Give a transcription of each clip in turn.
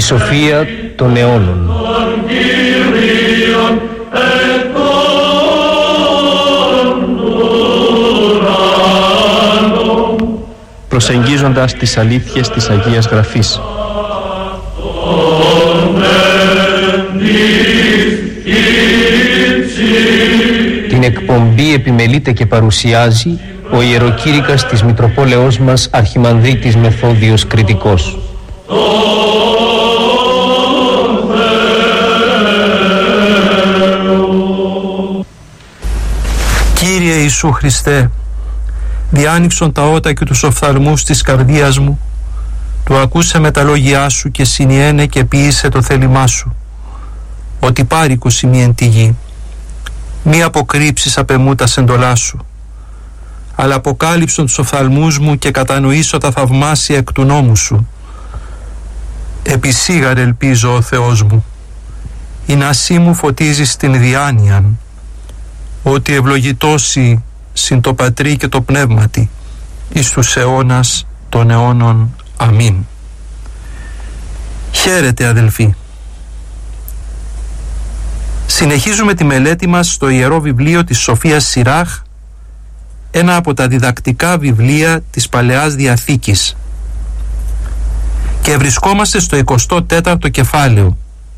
σοφία των αιώνων. Προσεγγίζοντας τις αλήθειες της Αγίας Γραφής. Την εκπομπή επιμελείται και παρουσιάζει ο ιεροκήρυκας της Μητροπόλεως μας Αρχιμανδρίτης Μεθόδιος Κρητικός. Κύριε Ιησού Χριστέ, διάνοιξον τα ότα και τους οφθαλμούς της καρδίας μου, του ακούσε με τα λόγια σου και συνιένε και ποιήσε το θέλημά σου, ότι πάρικος ημί εν τη γη. Μη αποκρύψεις απ' εμού τα σεντολά σου, αλλά αποκάλυψον τους οφθαλμούς μου και κατανοήσω τα θαυμάσια εκ του νόμου σου. Επισήγαρ ελπίζω, ο Θεός μου, η νασί μου φωτίζεις την διάνοιαν, ότι ευλογητώσει συν το Πατρί και το Πνεύματι, εις τους αιώνας των αιώνων. Αμήν. Χαίρετε αδελφοί. Συνεχίζουμε τη μελέτη μας στο Ιερό Βιβλίο της Σοφίας Σιράχ, ένα από τα διδακτικά βιβλία της Παλαιάς Διαθήκης, και βρισκόμαστε στο 24ο κεφάλαιο.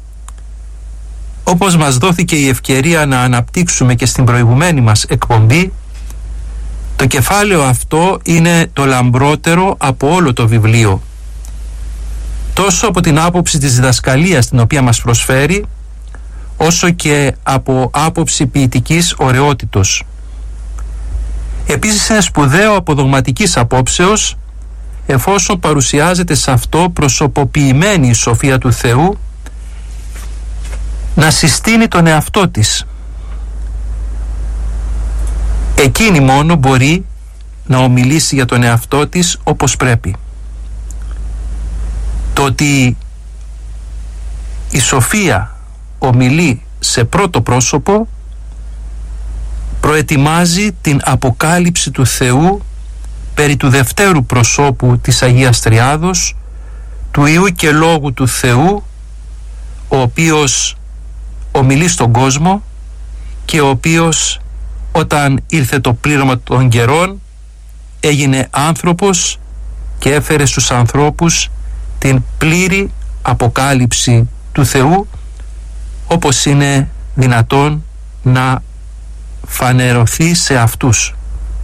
Όπως μας δόθηκε η ευκαιρία να αναπτύξουμε και στην προηγουμένη μας εκπομπή, το κεφάλαιο αυτό είναι το λαμπρότερο από όλο το βιβλίο, τόσο από την άποψη της διδασκαλίας την οποία μας προσφέρει, όσο και από άποψη ποιητικής ωραιότητος. Επίσης είναι σπουδαίο από δογματικής απόψεως, εφόσον παρουσιάζεται σε αυτό προσωποποιημένη η σοφία του Θεού να συστήνει τον εαυτό της. Εκείνη μόνο μπορεί να ομιλήσει για τον εαυτό της όπως πρέπει. Το ότι η σοφία ομιλεί σε πρώτο πρόσωπο προετοιμάζει την αποκάλυψη του Θεού περί του δευτέρου προσώπου της Αγίας Τριάδος, του Υιού και Λόγου του Θεού, ο οποίος ομιλεί στον κόσμο και ο οποίος όταν ήρθε το πλήρωμα των καιρών έγινε άνθρωπος και έφερε στους ανθρώπους την πλήρη αποκάλυψη του Θεού, όπως είναι δυνατόν να φανερωθεί σε αυτούς.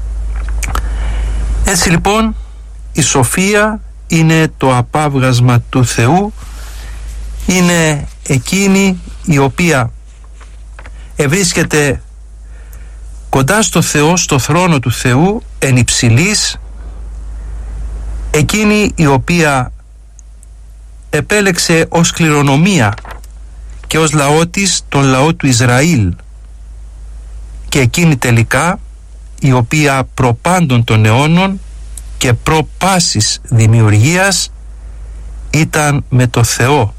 Έτσι λοιπόν η σοφία είναι το απάβγασμα του Θεού, είναι εκείνη η οποία ευρίσκεται κοντά στο Θεό, στο θρόνο του Θεού εν υψηλής, εκείνη η οποία επέλεξε ως κληρονομία και ως λαό της τον λαό του Ισραήλ, και εκείνη τελικά η οποία προπάντων των αιώνων και προπάσης δημιουργίας ήταν με το Θεό.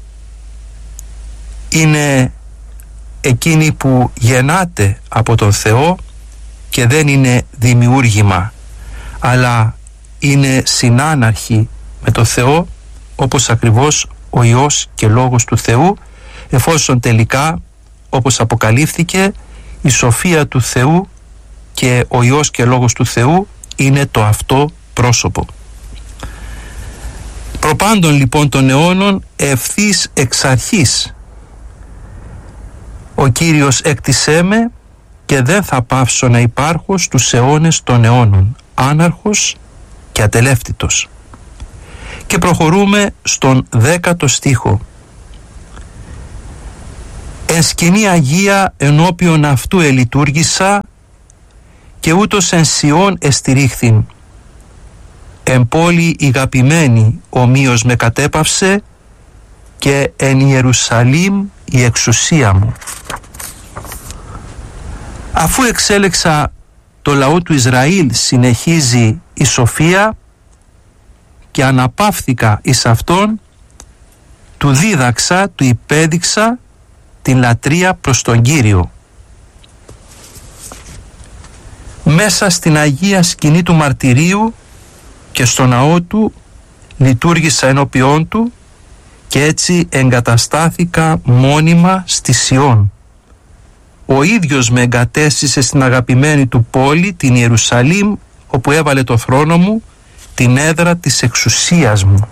Είναι εκείνη που γεννάται από τον Θεό και δεν είναι δημιούργημα, αλλά είναι συνάναρχη με το Θεό, όπως ακριβώς ο Υιός και Λόγος του Θεού, εφόσον τελικά, όπως αποκαλύφθηκε, η σοφία του Θεού και ο Υιός και Λόγος του Θεού είναι το αυτό πρόσωπο. Προπάντων λοιπόν των αιώνων, ευθύς εξ αρχής, ο Κύριος έκτισέ με και δεν θα πάυσω να υπάρχω στους αιώνες των αιώνων, άναρχος και ατελεύτητος. Και προχωρούμε στον 10ο στίχο. «Εν σκηνή Αγία ενώπιον αυτού ελειτουργήσα και ούτως εν Σιών εστηρίχθην. Εν πόλη η αγαπημένη ομοίως με κατέπαυσε και εν Ιερουσαλήμ η εξουσία μου». Αφού εξέλεξα το λαό του Ισραήλ, συνεχίζει η σοφία, και αναπαύθηκα εις αυτόν, του δίδαξα, του υπέδειξα την λατρεία προς τον Κύριο. Μέσα στην Αγία σκηνή του μαρτυρίου και στο ναό του λειτουργήσα ενώπιόν του και έτσι εγκαταστάθηκα μόνιμα στη Σιών. Ο ίδιος με εγκατέστησε στην αγαπημένη του πόλη, την Ιερουσαλήμ, όπου έβαλε το θρόνο μου, την έδρα της εξουσίας μου.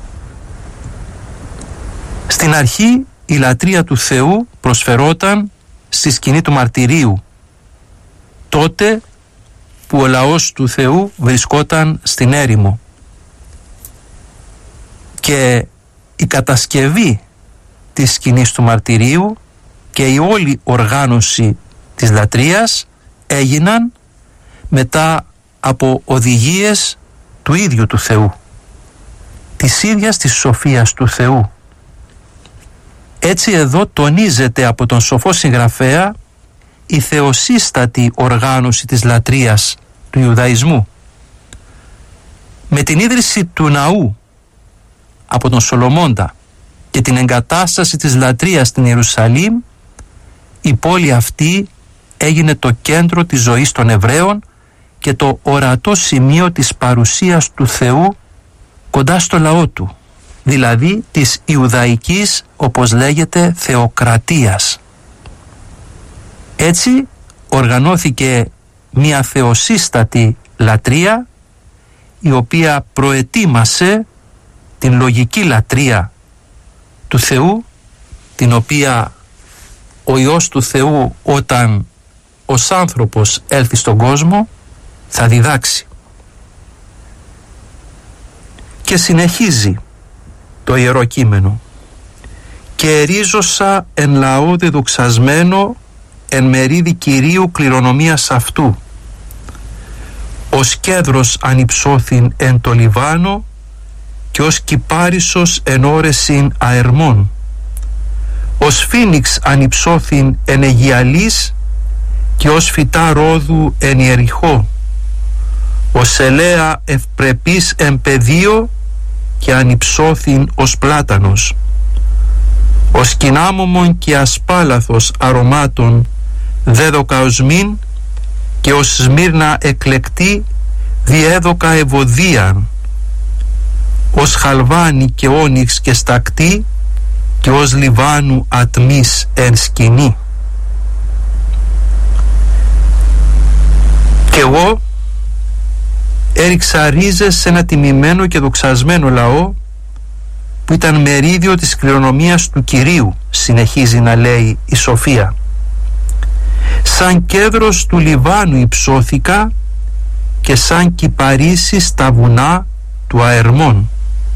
Στην αρχή η λατρεία του Θεού προσφερόταν στη σκηνή του μαρτυρίου, τότε που ο λαός του Θεού βρισκόταν στην έρημο, και η κατασκευή της σκηνής του μαρτυρίου και η όλη οργάνωση της λατρείας έγιναν μετά από οδηγίες του ίδιου του Θεού, της ίδιας της σοφίας του Θεού. Έτσι εδώ τονίζεται από τον σοφό συγγραφέα η θεοσύστατη οργάνωση της λατρείας του Ιουδαϊσμού. Με την ίδρυση του ναού από τον Σολομώντα και την εγκατάσταση της λατρείας στην Ιερουσαλήμ, η πόλη αυτή έγινε το κέντρο της ζωής των Εβραίων και το ορατό σημείο της παρουσίας του Θεού κοντά στο λαό του, δηλαδή της Ιουδαϊκής, όπως λέγεται, θεοκρατίας. Έτσι οργανώθηκε μια θεοσύστατη λατρεία, η οποία προετοίμασε την λογική λατρεία του Θεού, την οποία ο Υιός του Θεού, όταν ως άνθρωπος έλθει στον κόσμο, θα διδάξει. Και συνεχίζει το Ιερό Κείμενο: «Και ερίζωσα εν λαό δεδοξασμένο, εν μερίδι Κυρίου κληρονομίας αυτού. Ως κέδρος ανυψώθην εν το Λιβάνο και ως κυπάρισος εν όρεσιν αερμών. Ως φίνιξ ανυψώθην εν Αιγιαλής και ως φυτά ρόδου εν Ιεριχώ. Ως ελαία ευπρεπής εν πεδίο και ανυψώθην ως πλάτανος. Ως κινάμωμον και ασπάλαθος αρωμάτων δέδοκα οσμήν και ως Σμύρνα εκλεκτή διέδοκα ευωδίαν. Ως χαλβάνι και όνιξ και στακτή και ως Λιβάνου ατμής εν σκηνή. Και εγώ έριξα ρίζες σε ένα τιμημένο και δοξασμένο λαό που ήταν μερίδιο της κληρονομίας του Κυρίου», συνεχίζει να λέει η Σοφία. «Σαν κέδρος του Λιβάνου υψώθηκα και σαν κυπαρίσι στα βουνά του Αερμών».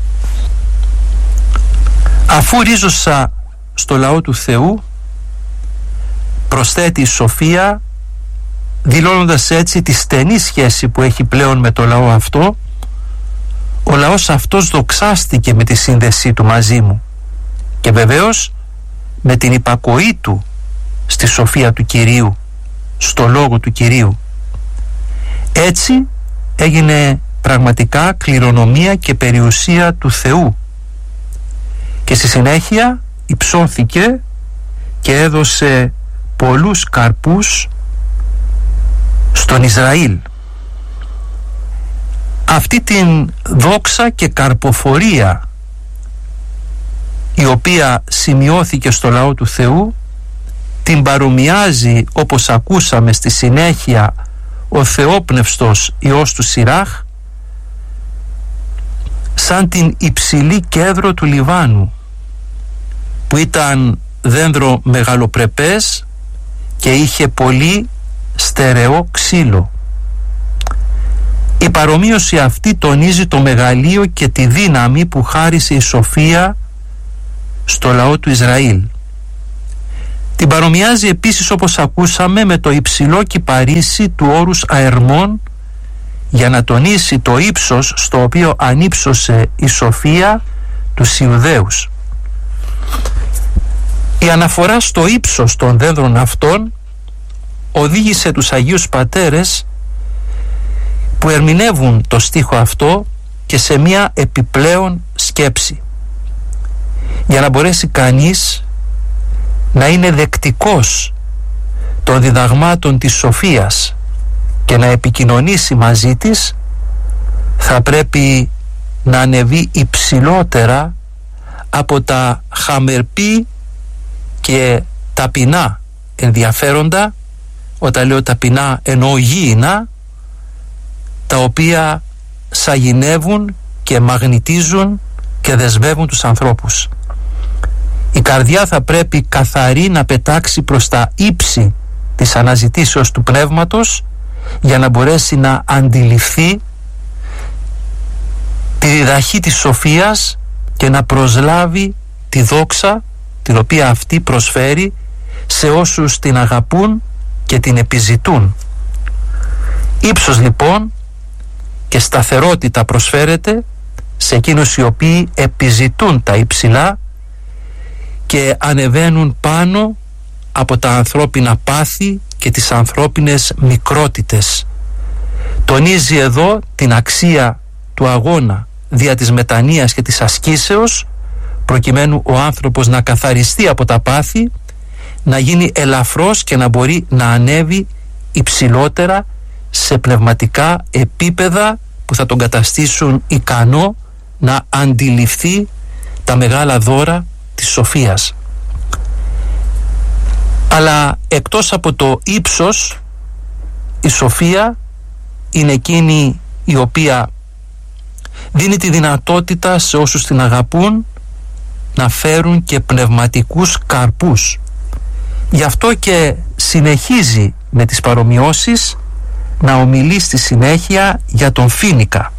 Αφού ρίζωσα στο λαό του Θεού, προσθέτει η Σοφία, δηλώνοντας έτσι τη στενή σχέση που έχει πλέον με το λαό αυτό, ο λαός αυτός δοξάστηκε με τη σύνδεσή του μαζί μου και βεβαίως με την υπακοή του στη σοφία του Κυρίου, στο λόγο του Κυρίου. Έτσι έγινε πραγματικά κληρονομία και περιουσία του Θεού και στη συνέχεια υψώθηκε και έδωσε πολλούς καρπούς στον Ισραήλ. Αυτή την δόξα και καρποφορία η οποία σημειώθηκε στο λαό του Θεού την παρομοιάζει, όπως ακούσαμε στη συνέχεια, ο θεόπνευστος Υιός του Σιράχ σαν την υψηλή κέδρο του Λιβάνου, που ήταν δένδρο μεγαλοπρεπές και είχε πολύ στερεό ξύλο. Η παρομοίωση αυτή τονίζει το μεγαλείο και τη δύναμη που χάρισε η σοφία στο λαό του Ισραήλ. Την παρομοιάζει επίσης, όπως ακούσαμε, με το υψηλό κυπαρίσι του όρους Αερμών, για να τονίσει το ύψος στο οποίο ανύψωσε η σοφία τους Ιουδαίους. Η αναφορά στο ύψος των δένδρων αυτών οδήγησε τους Αγίους Πατέρες που ερμηνεύουν το στίχο αυτό και σε μια επιπλέον σκέψη, για να μπορέσει κανείς να είναι δεκτικός των διδαγμάτων της σοφίας και να επικοινωνήσει μαζί της, θα πρέπει να ανεβεί υψηλότερα από τα χαμερπή και ταπεινά ενδιαφέροντα. Όταν λέω ταπεινά εννοώ γήινα, τα οποία σαγηνεύουν και μαγνητίζουν και δεσμεύουν τους ανθρώπους. Η καρδιά θα πρέπει καθαρή να πετάξει προς τα ύψη της αναζητήσεως του πνεύματος, για να μπορέσει να αντιληφθεί τη διδαχή της σοφίας και να προσλάβει τη δόξα την οποία αυτή προσφέρει σε όσους την αγαπούν και την επιζητούν. Ύψος λοιπόν και σταθερότητα προσφέρεται σε εκείνους οι οποίοι επιζητούν τα υψηλά και ανεβαίνουν πάνω από τα ανθρώπινα πάθη και τις ανθρώπινες μικρότητες. Τονίζει εδώ την αξία του αγώνα δια της μετανοίας και της ασκήσεως, προκειμένου ο άνθρωπος να καθαριστεί από τα πάθη, να γίνει ελαφρός και να μπορεί να ανέβει υψηλότερα σε πνευματικά επίπεδα που θα τον καταστήσουν ικανό να αντιληφθεί τα μεγάλα δώρα της σοφίας. Αλλά εκτός από το ύψος, η σοφία είναι εκείνη η οποία δίνει τη δυνατότητα σε όσους την αγαπούν να φέρουν και πνευματικούς καρπούς. Γι' αυτό και συνεχίζει με τις παρομοιώσεις να ομιλεί στη συνέχεια για τον φοίνικα.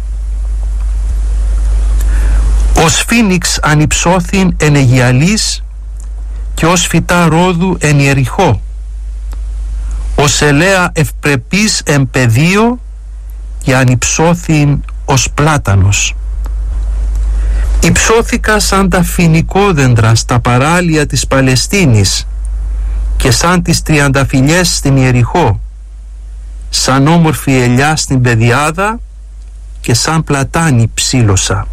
«Ως φοίνιξ ανυψώθην εν Αιγιαλής και ως φυτά ρόδου εν Ιεριχώ, ως ελαία ευπρεπής εν πεδίο και ανυψώθην ως πλάτανος. Υψώθηκα σαν τα φοινικόδεντρα στα παράλια της Παλαιστίνης και σαν τις τριανταφυλιές στην Ιεριχώ, σαν όμορφη ελιά στην Πεδιάδα και σαν πλατάνη ψήλωσα».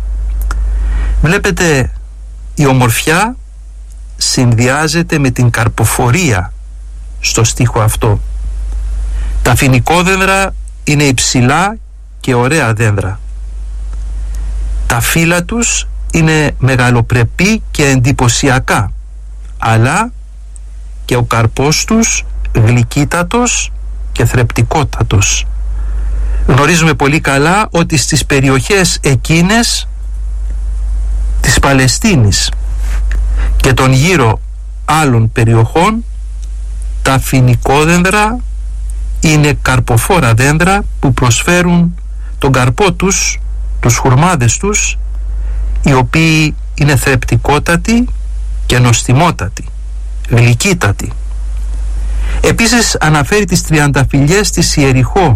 Βλέπετε, η ομορφιά συνδυάζεται με την καρποφορία στο στίχο αυτό. Τα φοινικόδεντρα είναι υψηλά και ωραία δέντρα. Τα φύλλα τους είναι μεγαλοπρεπή και εντυπωσιακά, αλλά και ο καρπός τους γλυκύτατος και θρεπτικότατος. Γνωρίζουμε πολύ καλά ότι στις περιοχές εκείνες της Παλαιστίνης και των γύρω άλλων περιοχών, τα φοινικόδεντρα είναι καρποφόρα δέντρα που προσφέρουν τον καρπό τους, τους χουρμάδες τους, οι οποίοι είναι θρεπτικότατοι και νοστιμότατοι, γλυκύτατοι. Επίσης αναφέρει τις τριανταφυλιές της Ιεριχώ,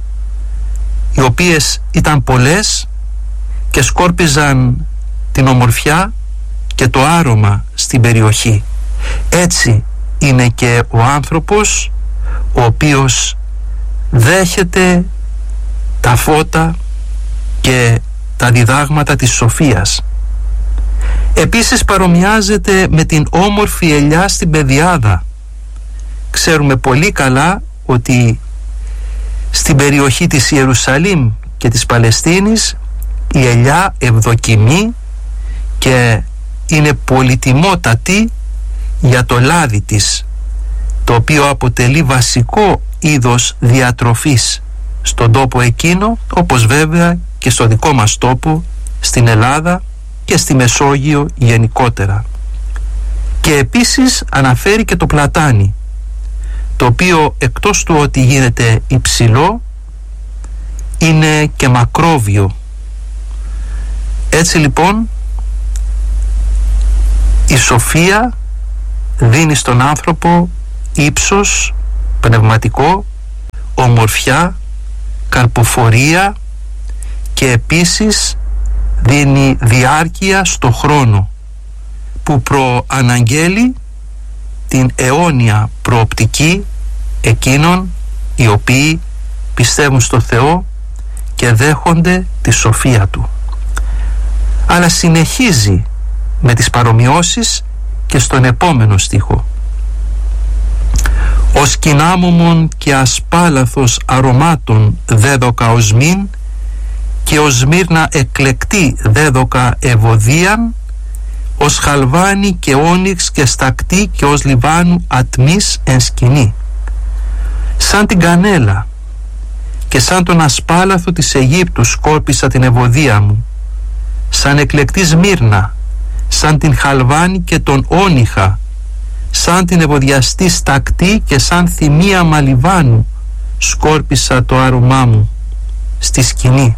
οι οποίες ήταν πολλές και σκόρπιζαν την ομορφιά και το άρωμα στην περιοχή. Έτσι είναι και ο άνθρωπος ο οποίος δέχεται τα φώτα και τα διδάγματα της σοφίας. Επίσης παρομοιάζεται με την όμορφη ελιά στην Πεδιάδα. Ξέρουμε πολύ καλά ότι στην περιοχή της Ιερουσαλήμ και της Παλαιστίνης η ελιά ευδοκιμεί και είναι πολυτιμότατη για το λάδι της, το οποίο αποτελεί βασικό είδος διατροφής στον τόπο εκείνο, όπως βέβαια και στο δικό μας τόπο, στην Ελλάδα και στη Μεσόγειο γενικότερα. Και επίσης αναφέρει και το πλατάνι, το οποίο εκτός του ότι γίνεται υψηλό, είναι και μακρόβιο. Έτσι λοιπόν η σοφία δίνει στον άνθρωπο ύψος πνευματικό, ομορφιά, καρποφορία και επίσης δίνει διάρκεια στο χρόνο που προαναγγέλει την αιώνια προοπτική εκείνων οι οποίοι πιστεύουν στο Θεό και δέχονται τη σοφία Του. Αλλά συνεχίζει με τις παρομοιώσεις και στον επόμενο στίχο. «Ως κοινάμωμον και ασπάλαθος αρωμάτων δέδοκα οσμήν και ως μύρνα εκλεκτή δέδοκα ευωδίαν, ως χαλβάνι και όνιξ και στακτή και ως λιβάνου ατμής εν σκηνή. Σαν την κανέλα και σαν τον ασπάλαθο της Αιγύπτου σκόρπισα την ευωδία μου, σαν εκλεκτή Σμύρνα, σαν την χαλβάνι και τον όνιχα, σαν την ευωδιαστή στακτή και σαν θυμία μαλιβάνου σκόρπισα το άρωμά μου στη σκηνή.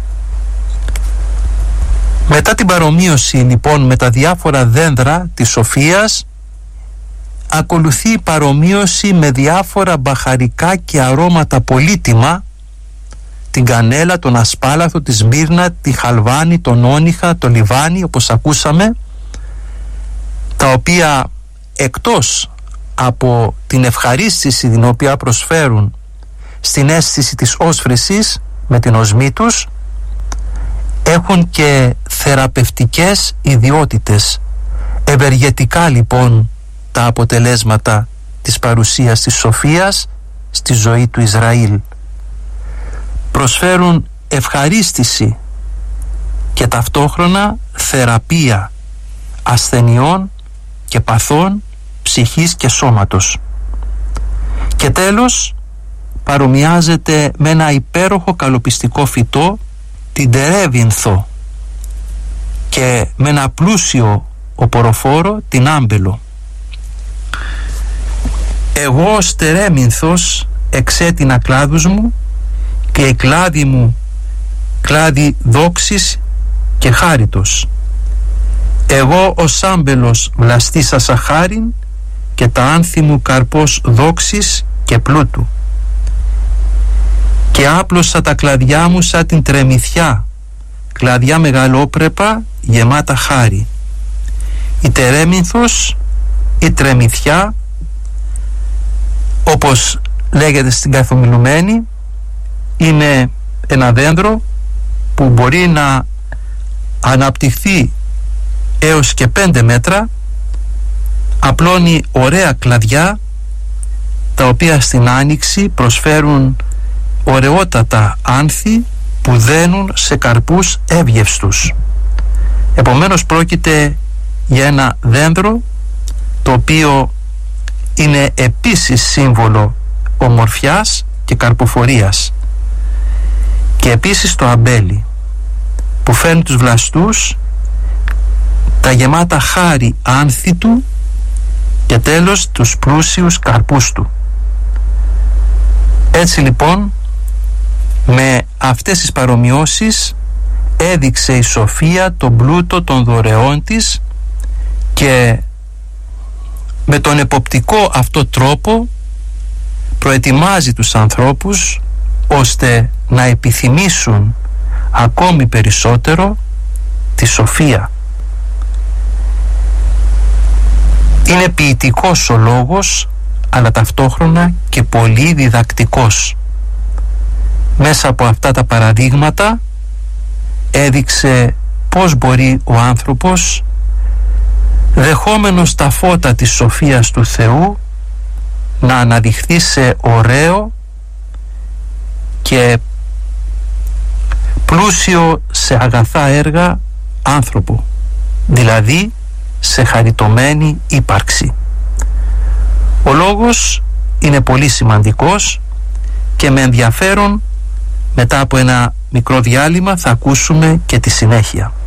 Μετά την παρομοίωση λοιπόν με τα διάφορα δένδρα της σοφίας, ακολουθεί η παρομοίωση με διάφορα μπαχαρικά και αρώματα πολύτιμα, την κανέλα, τον ασπάλαθο, τη Σμύρνα, τη χαλβάνι, τον όνιχα, το λιβάνι, όπως ακούσαμε, τα οποία εκτός από την ευχαρίστηση την οποία προσφέρουν στην αίσθηση της όσφρησης με την οσμή τους, έχουν και θεραπευτικές ιδιότητες. Ευεργετικά λοιπόν τα αποτελέσματα της παρουσίας της σοφίας στη ζωή του Ισραήλ. Προσφέρουν ευχαρίστηση και ταυτόχρονα θεραπεία ασθενειών και παθών ψυχής και σώματος. Και τέλος, παρομοιάζεται με ένα υπέροχο καλοπιστικό φυτό, την τερέβινθο, και με ένα πλούσιο οποροφόρο, την άμπελο. Εγώ ως τερέμινθος εξέτεινα κλάδους μου και η κλάδη μου κλάδι δόξης και χάριτος. Εγώ ως άμπελος βλαστήσα σαχάριν και τα άνθη μου καρπός δόξης και πλούτου. Και άπλωσα τα κλαδιά μου σαν την τρεμηθιά, κλαδιά μεγαλόπρεπα γεμάτα χάρη. Η τερέμινθος, η τρεμηθιά, όπως λέγεται στην καθομιλουμένη, είναι ένα δέντρο που μπορεί να αναπτυχθεί έως και 5 μέτρα, απλώνει ωραία κλαδιά τα οποία στην άνοιξη προσφέρουν ωραιότατα άνθη που δένουν σε καρπούς εύγευστους. Επομένως πρόκειται για ένα δέντρο το οποίο είναι επίσης σύμβολο ομορφιάς και καρποφορίας. Και επίσης το αμπέλι που φέρνει τους βλαστούς, τα γεμάτα χάρη άνθη του και τέλος τους πλούσιους καρπούς του. Έτσι λοιπόν, με αυτές τις παρομοιώσεις έδειξε η σοφία τον πλούτο των δωρεών της και με τον εποπτικό αυτό τρόπο προετοιμάζει τους ανθρώπους ώστε να επιθυμήσουν ακόμη περισσότερο τη σοφία. Είναι ποιητικός ο λόγος, αλλά ταυτόχρονα και πολύ διδακτικός. Μέσα από αυτά τα παραδείγματα έδειξε πώς μπορεί ο άνθρωπος, δεχόμενος τα φώτα της σοφίας του Θεού, να αναδειχθεί σε ωραίο και πλούσιο σε αγαθά έργα άνθρωπο, δηλαδή σε χαριτωμένη ύπαρξη. Ο λόγος είναι πολύ σημαντικός και με ενδιαφέρον μετά από ένα μικρό διάλειμμα θα ακούσουμε και τη συνέχεια.